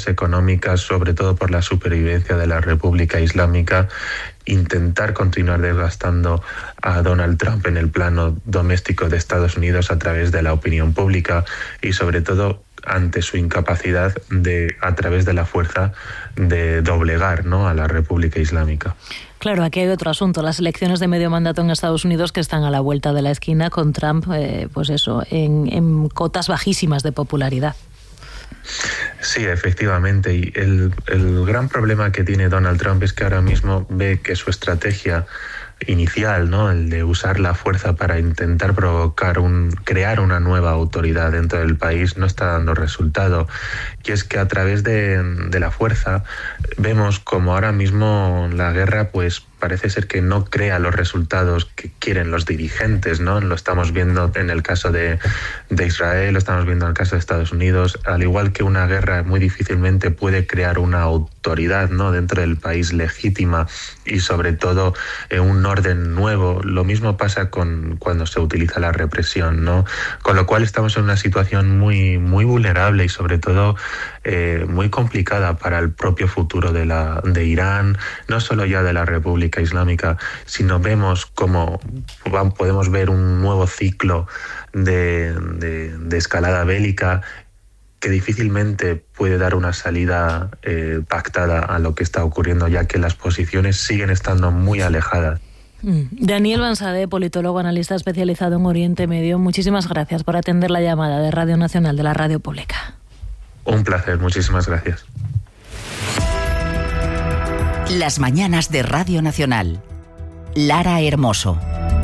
sanciones económicas, sobre todo por la supervivencia de la República Islámica, intentar continuar desgastando a Donald Trump en el plano doméstico de Estados Unidos a través de la opinión pública y sobre todo ante su incapacidad de, a través de la fuerza, de doblegar, ¿no?, a la República Islámica. Claro, aquí hay otro asunto, las elecciones de medio mandato en Estados Unidos que están a la vuelta de la esquina con Trump, pues eso, en cotas bajísimas de popularidad. Sí, efectivamente. Y el gran problema que tiene Donald Trump es que ahora mismo ve que su estrategia inicial, ¿no?, el de usar la fuerza para intentar crear una nueva autoridad dentro del país, no está dando resultado. Y es que a través de la fuerza vemos como ahora mismo la guerra pues parece ser que no crea los resultados que quieren los dirigentes, ¿no? Lo estamos viendo en el caso de Israel, lo estamos viendo en el caso de Estados Unidos. Al igual que una guerra muy difícilmente puede crear una autoridad, ¿no?, dentro del país legítima y sobre todo un orden nuevo, lo mismo pasa cuando se utiliza la represión, ¿no? Con lo cual estamos en una situación muy, muy vulnerable y sobre todo muy complicada para el propio futuro de Irán, no solo ya de la República Islámica, sino vemos como podemos ver un nuevo ciclo de escalada bélica que difícilmente puede dar una salida pactada a lo que está ocurriendo, ya que las posiciones siguen estando muy alejadas. Daniel Bansade, politólogo, analista especializado en Oriente Medio, muchísimas gracias por atender la llamada de Radio Nacional de la Radio Pública. Un placer, muchísimas gracias. Las mañanas de Radio Nacional. Lara Hermoso.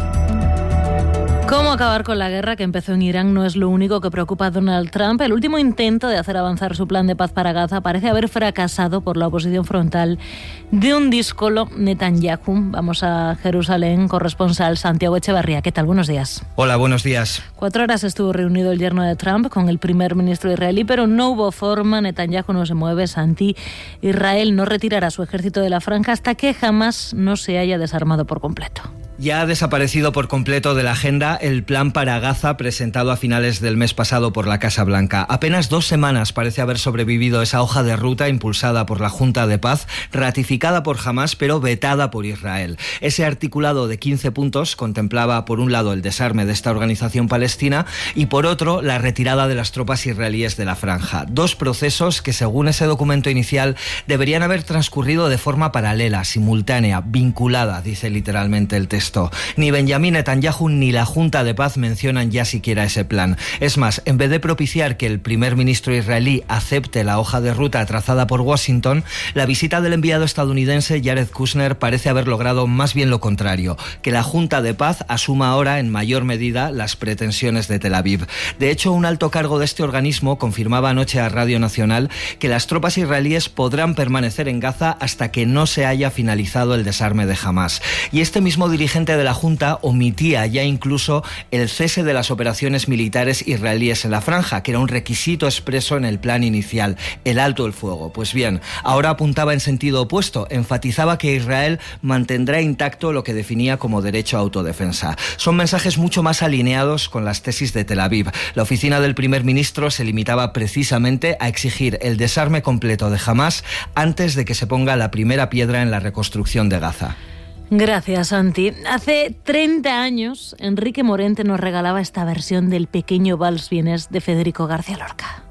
¿Cómo acabar con la guerra que empezó en Irán no es lo único que preocupa a Donald Trump? El último intento de hacer avanzar su plan de paz para Gaza parece haber fracasado por la oposición frontal de un díscolo Netanyahu. Vamos a Jerusalén, corresponsal Santiago Echevarría. ¿Qué tal? Buenos días. Hola, buenos días. 4 horas estuvo reunido el yerno de Trump con el primer ministro israelí, pero no hubo forma. Netanyahu no se mueve. Santi, Israel no retirará su ejército de la franja hasta que jamás no se haya desarmado por completo. Ya ha desaparecido por completo de la agenda el plan para Gaza presentado a finales del mes pasado por la Casa Blanca. Apenas 2 semanas parece haber sobrevivido esa hoja de ruta impulsada por la Junta de Paz, ratificada por Hamás, pero vetada por Israel. Ese articulado de 15 puntos contemplaba, por un lado, el desarme de esta organización palestina y, por otro, la retirada de las tropas israelíes de la franja. 2 procesos que, según ese documento inicial, deberían haber transcurrido de forma paralela, simultánea, vinculada, dice literalmente el texto. Ni Benjamín Netanyahu ni la Junta de Paz mencionan ya siquiera ese plan. Es más, en vez de propiciar que el primer ministro israelí acepte la hoja de ruta trazada por Washington, la visita del enviado estadounidense Jared Kushner parece haber logrado más bien lo contrario, que la Junta de Paz asuma ahora en mayor medida las pretensiones de Tel Aviv. De hecho, un alto cargo de este organismo confirmaba anoche a Radio Nacional que las tropas israelíes podrán permanecer en Gaza hasta que no se haya finalizado el desarme de Hamás. Y este mismo dirigente de la Junta omitía ya incluso el cese de las operaciones militares israelíes en la franja, que era un requisito expreso en el plan inicial, el alto el fuego. Pues bien, ahora apuntaba en sentido opuesto, enfatizaba que Israel mantendrá intacto lo que definía como derecho a autodefensa. Son mensajes mucho más alineados con las tesis de Tel Aviv. La oficina del primer ministro se limitaba precisamente a exigir el desarme completo de Hamás antes de que se ponga la primera piedra en la reconstrucción de Gaza. Gracias, Santi. Hace 30 años, Enrique Morente nos regalaba esta versión del pequeño vals vienés de Federico García Lorca.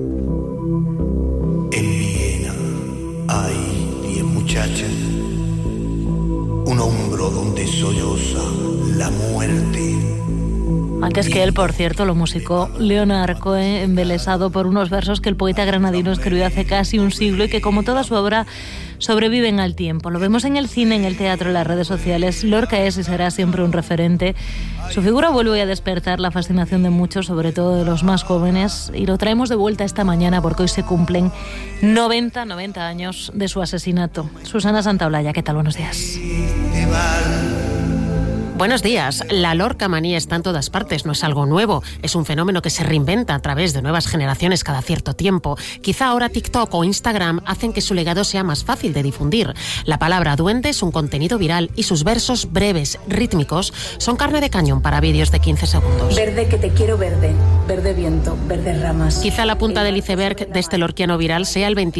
En Viena hay 10 muchachas, un hombro donde solloza la muerte. Antes que él, por cierto, lo musicó Leonard Cohen, embelesado por unos versos que el poeta granadino escribió hace casi un siglo y que, como toda su obra, sobreviven al tiempo. Lo vemos en el cine, en el teatro, en las redes sociales. Lorca es y será siempre un referente. Su figura vuelve a despertar la fascinación de muchos, sobre todo de los más jóvenes, y lo traemos de vuelta esta mañana porque hoy se cumplen 90 años de su asesinato. Susana Santaolalla, ¿qué tal? Buenos días. Buenos días. La Lorca manía está en todas partes, no es algo nuevo. Es un fenómeno que se reinventa a través de nuevas generaciones cada cierto tiempo. Quizá ahora TikTok o Instagram hacen que su legado sea más fácil de difundir. La palabra duende es un contenido viral y sus versos breves, rítmicos, son carne de cañón para vídeos de 15 segundos. Verde que te quiero verde, verde viento, verde ramas. Quizá la punta del iceberg de este lorquiano viral sea el 25